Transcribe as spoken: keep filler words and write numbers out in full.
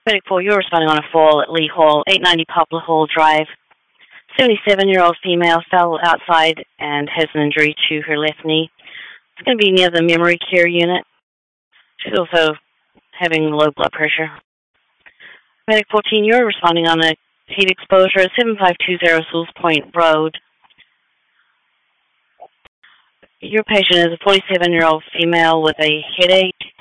Medic four, you're responding on a fall at Lee Hall, eight ninety Poplar Hall Drive. seventy-seven-year-old female fell outside and has an injury to her left knee. It's going to be near the memory care unit. She's also having low blood pressure. Medic fourteen, you're responding on a heat exposure at seven five two zero Sewells Point Road. Your patient is a forty-seven-year-old female with a headache